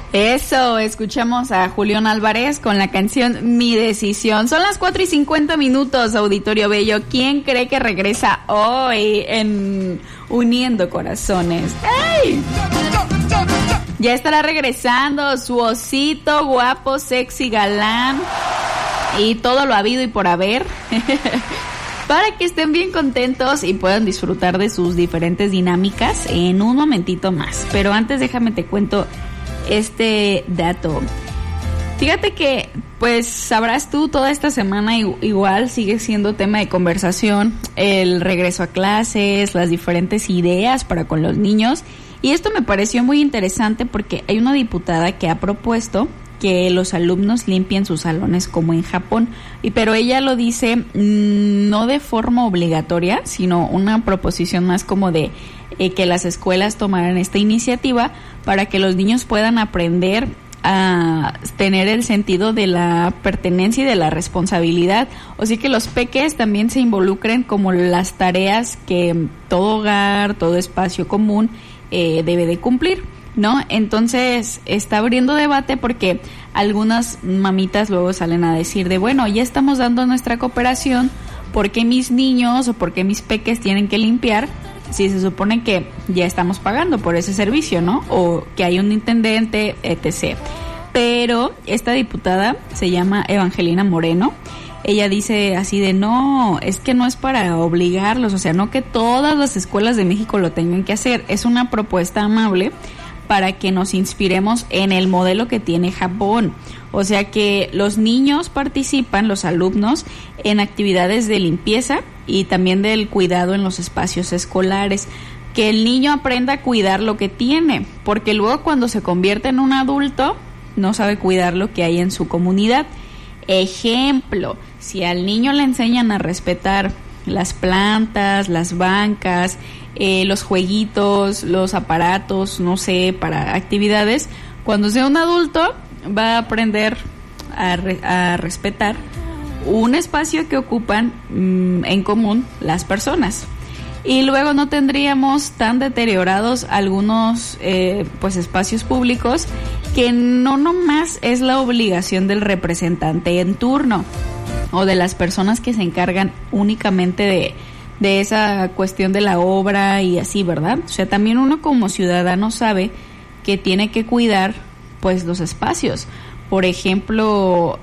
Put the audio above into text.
Eso, escuchamos a Julián Álvarez con la canción Mi Decisión. Son las 4:50, Auditorio Bello. ¿Quién cree que regresa hoy en Uniendo Corazones? ¡Ey! Ya estará regresando su osito guapo, sexy, galán y todo lo habido y por haber. Para que estén bien contentos y puedan disfrutar de sus diferentes dinámicas en un momentito más. Pero antes déjame te cuento este dato. Fíjate que, pues sabrás tú, toda esta semana igual sigue siendo tema de conversación el regreso a clases, las diferentes ideas para con los niños. Y esto me pareció muy interesante porque hay una diputada que ha propuesto que los alumnos limpien sus salones como en Japón, pero ella lo dice no de forma obligatoria, sino una proposición más como de que las escuelas tomaran esta iniciativa para que los niños puedan aprender a tener el sentido de la pertenencia y de la responsabilidad, o sea que los peques también se involucren como las tareas que todo hogar, todo espacio común debe de cumplir, ¿no? Entonces está abriendo debate porque algunas mamitas luego salen a decir de bueno, ya estamos dando nuestra cooperación, ¿por qué mis niños o por qué mis peques tienen que limpiar si se supone que ya estamos pagando por ese servicio, ¿no? O que hay un intendente, etc. Pero esta diputada se llama Evangelina Moreno. Ella dice así de no, es que no es para obligarlos, o sea, no que todas las escuelas de México lo tengan que hacer, es una propuesta amable para que nos inspiremos en el modelo que tiene Japón. O sea que los niños participan, los alumnos, en actividades de limpieza y también del cuidado en los espacios escolares. Que el niño aprenda a cuidar lo que tiene, porque luego cuando se convierte en un adulto, no sabe cuidar lo que hay en su comunidad. Ejemplo, si al niño le enseñan a respetar las plantas, las bancas, los jueguitos, los aparatos, no sé, para actividades, cuando sea un adulto va a aprender a respetar un espacio que ocupan en común las personas. Y luego no tendríamos tan deteriorados algunos pues espacios públicos que no nomás es la obligación del representante en turno o de las personas que se encargan únicamente de esa cuestión de la obra y así, ¿verdad? O sea, también uno como ciudadano sabe que tiene que cuidar pues los espacios. Por ejemplo,